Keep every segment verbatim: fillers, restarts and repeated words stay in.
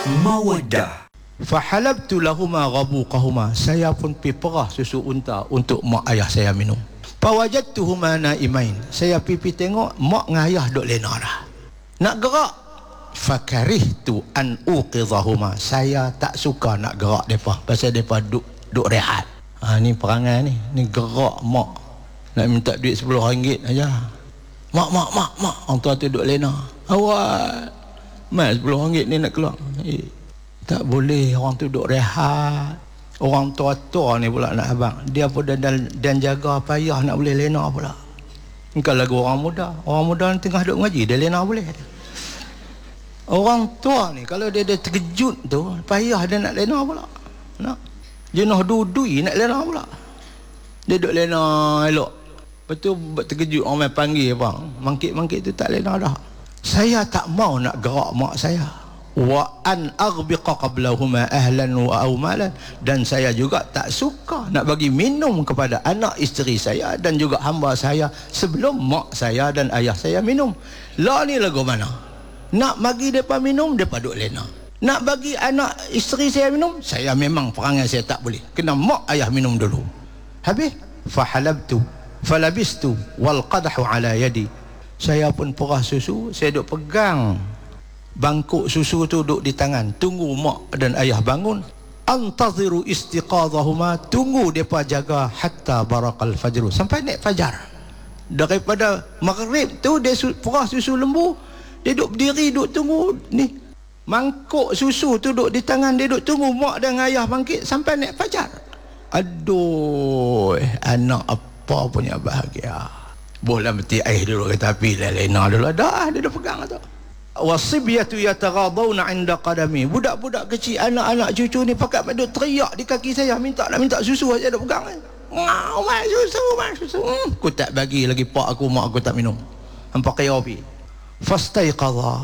Mawaddah. Fahalabtu lahuma ghabuqahuma, saya pun pi perah susu unta untuk mak ayah saya minum. Fawajadtuhuma naimain, saya pipi tengok mak dengan ayah duk lena dah, nak gerak. Fakarihtu an uqidhahuma, saya tak suka nak gerak depa pasal depa duk duk rehat. Ha, ni perangai ni, ni gerak mak nak minta duit sepuluh ringgit aja. Mak mak mak mak, orang tua tu duk lena. Awak mai sepuluh ringgit ni nak keluar. Eh, tak boleh, orang tu duk rehat. Orang tua-tua ni pula nak abang, dia pun dan, dan jaga payah nak boleh lena pula. Bukan lagu orang muda. Orang muda ni tengah duk ngaji, dia lena boleh. Orang tua ni kalau dia ada terkejut tu, payah dia nak lena pula. Nak jenuh dudui nak lena pula. Dia duk lena elok. Betul terkejut orang main panggil bang, mangkit-mangkit tu tak lena dah. Saya tak mau nak gerak mak saya. Wa an aghbiqa qablahuma ahlan wa awmalan, dan saya juga tak suka nak bagi minum kepada anak isteri saya dan juga hamba saya sebelum mak saya dan ayah saya minum. Lah ni lagu mana? Nak bagi depa minum, depa duk lena. Nak bagi anak isteri saya minum, saya memang perangai saya tak boleh. Kena mak ayah minum dulu. Habis fahalabtu falabistu wal qadahu ala yadi, saya pun perah susu, saya duk pegang bangkuk susu tu duk di tangan, tunggu mak dan ayah bangun. Antaziru istiqadhahuma, tunggu depa jaga hatta barakal fajr, sampai naik fajar. Daripada maghrib tu dia su, perah susu lembu, dia duk berdiri duk tunggu ni mangkuk susu tu duk di tangan dia, duk tunggu mak dan ayah bangkit sampai naik fajar. Aduh, anak apa punya bahagia. Boleh mati air dulu kata api lena dulu dah, dia dah pegang tu. Wasibyatu yataghadawna 'inda qadami, budak-budak kecil, anak-anak cucu ni pakat duk teriak di kaki saya, minta nak minta susu aja duk pegang. Ngau mai susu, mai susu. Hmm, aku tak bagi lagi pak aku, mak aku tak minum. Hampa kaya api. Fastaiqadha,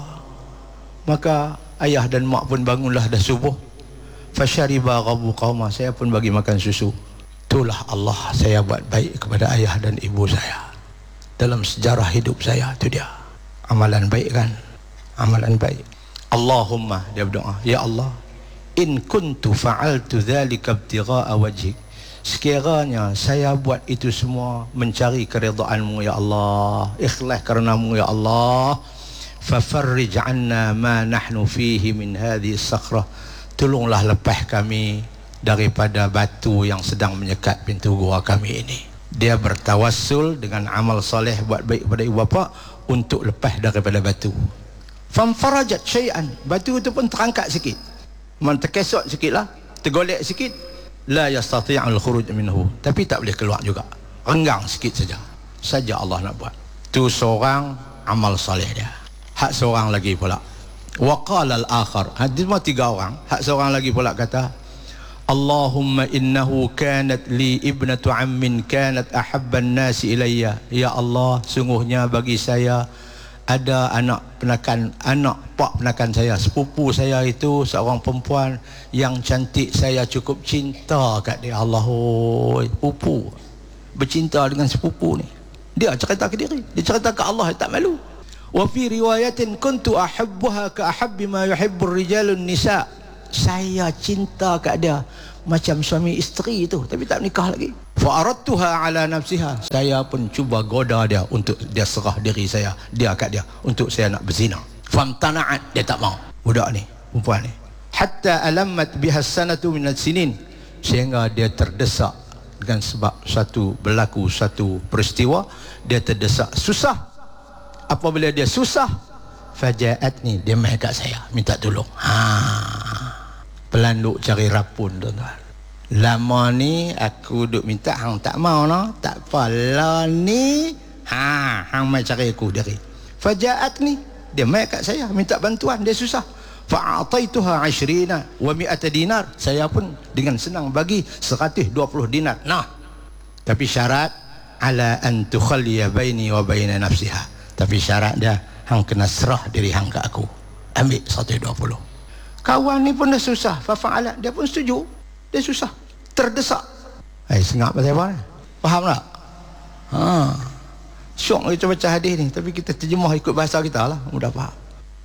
maka ayah dan mak pun bangunlah dah subuh. Fashariba ghabuqahuma, saya pun bagi makan susu. Itulah Allah, saya buat baik kepada ayah dan ibu saya dalam sejarah hidup saya. Itu dia amalan baik kan, amalan baik. Allahumma, dia berdoa, ya Allah, in kuntu fa'altu dhalika ibtigha'a wajhik, sekiranya saya buat itu semua mencari keridhaan-Mu ya Allah, ikhlas karenamu ya Allah, fafarrij 'anna ma nahnu fihi min hadhihi as-sakhrah, tolonglah lepas kami daripada batu yang sedang menyekat pintu gua kami ini. Dia bertawassul dengan amal soleh buat baik kepada ibu bapa untuk lepas daripada batu. Famfarajat syai'an, batu itu pun terangkat sikit, man terkesot sikit lah, tergolek sikit. La yastati'ul khuruj minhu, tapi tak boleh keluar juga, renggang sikit saja. Saja Allah nak buat. Tu seorang amal soleh dia. Hak seorang lagi pula, wa qala al-akhar, hadis mah tiga orang. Hak seorang lagi pula kata, Allahumma innahu kanat li ibnatu ammin kanat ahabban nasi ilayya, ya Allah, sungguhnya bagi saya ada anak penakan, anak pak penakan saya, sepupu saya itu seorang perempuan yang cantik, saya cukup cinta kat dia. Allah, oh, sepupu bercinta dengan sepupu ni. Dia cerita ke diri, dia cerita ke Allah, tak malu. Wa fi riwayatin kuntu ahabbuha ka ahabbi ma yuhibbur rijalun nisa, saya cinta kat dia macam suami isteri itu, tapi tak nikah lagi. Fa aradtuha ala nafsiha, saya pun cuba goda dia untuk dia serah diri saya, dia kat dia, untuk saya nak berzina. Famtana'at, dia tak mau, budak ni, perempuan ni. Hatta alammat biha sanatu min as-sinin, sehingga dia terdesak dengan sebab satu berlaku satu peristiwa, dia terdesak, susah. Apabila dia susah, fajaatni, dia mai kat saya minta tolong. Ha, pelanduk cari rapun tuan-tuan. Lama ni aku duk minta, hang tak mau no, tak apalah ni. Ha, hang mai cari aku dari. Fajaatni, dia mai kat saya minta bantuan, dia susah. Fa'ataituha ashrina wa mi'ata dinar, saya pun dengan senang bagi seratus dua puluh dinar. Nah, tapi syarat ala an tukhalliya baini wa baina nafsiha, tapi syarat dia, hang kena serah diri hang ke aku, ambil seratus dua puluh. Kawan ni pun dah susah, fa'ala, dia pun setuju, dia susah, terdesak. Eh, sengap pasal apa ni? Faham tak? Ha, syok kita baca hadis ni, tapi kita terjemah ikut bahasa kita lah, mudah faham.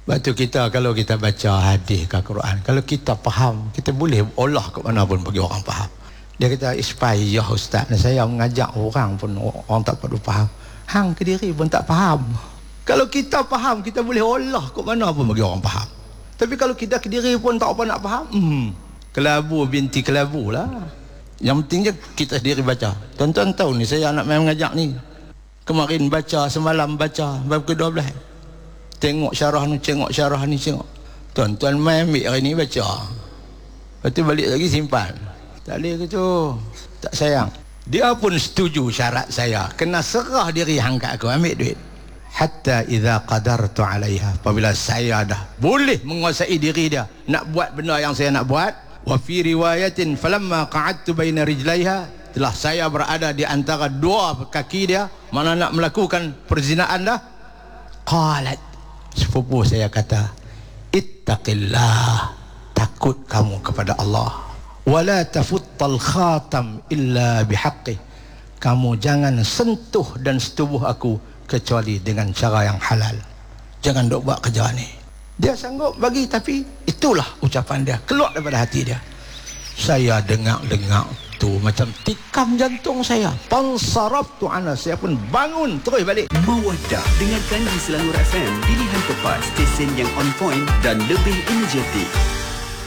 Sebab tu kita kalau kita baca hadis ke Quran, kalau kita faham, kita boleh olah ke mana pun bagi orang faham. Dia kata ispayah ustaz, saya mengajak orang pun orang tak perlu faham. Hang ke diri pun tak faham. Kalau kita faham, kita boleh olah ke mana pun bagi orang faham. Tapi kalau kita ke diri pun tak apa nak faham, hmm, kelabu binti kelabu lah. Yang penting je kita sendiri baca. Tuan-tuan tahu ni, saya nak main mengajak ni. Kemarin baca, semalam baca, bab ke dua belas. Tengok syarah ni, tengok syarah ni, tengok. Tuan-tuan main ambil hari ni baca. Lepas tu balik lagi simpan. Tak boleh ke tu? Tak sayang. Dia pun setuju syarat saya. Kena serah diri hang kat aku, ambil duit. Hatta idza qadartu alaiha. Apabila saya dah boleh menguasai diri dia, nak buat benda yang saya nak buat. Wa fi riwayatin falamma qa'adtu baina rijlaiha, telah saya berada di antara dua kaki dia, mana nak melakukan perzinaan dah. Qalat, sepupu saya kata, ittaqillah, takut kamu kepada Allah. Wala tafuttal khatam illa bihaqqih, kamu jangan sentuh dan setubuh aku kecuali dengan cara yang halal. Jangan dok buat kerja ni. Dia sanggup bagi, tapi itulah ucapan dia, keluar daripada hati dia. Saya dengar-dengar tu macam tikam jantung saya. Pansaraftu ana, saya pun bangun terus balik. Mawaddah, dengarkan di Selangor F M, pilihan tepat, stesen yang on point dan lebih energetik.